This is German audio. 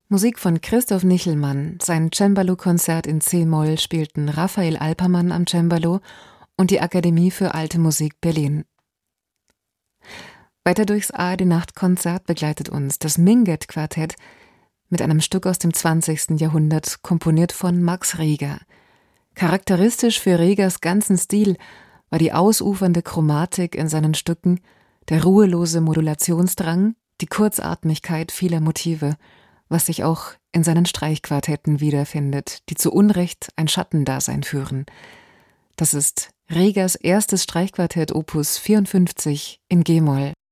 Musik von Christoph Nichelmann. Sein Cembalo-Konzert in c-Moll spielten Raphael Alpermann am Cembalo und die Akademie für Alte Musik Berlin. Weiter durchs ARD-Nachtkonzert begleitet uns das Minget-Quartett mit einem Stück aus dem 20. Jahrhundert, komponiert von Max Reger. Charakteristisch für Regers ganzen Stil war die ausufernde Chromatik in seinen Stücken, der ruhelose Modulationsdrang, die Kurzatmigkeit vieler Motive, was sich auch in seinen Streichquartetten wiederfindet, die zu Unrecht ein Schattendasein führen. Das ist Regers erstes Streichquartett Opus 54 in g-Moll.